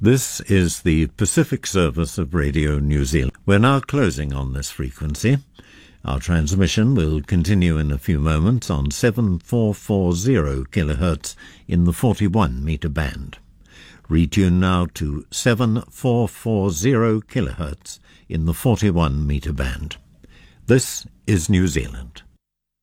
This is the Pacific service of Radio New Zealand. We're now closing on this frequency. Our transmission will continue in a few moments on 7440 kHz in the 41-metre band. Retune now to 7440 kHz in the 41-metre band. This is New Zealand.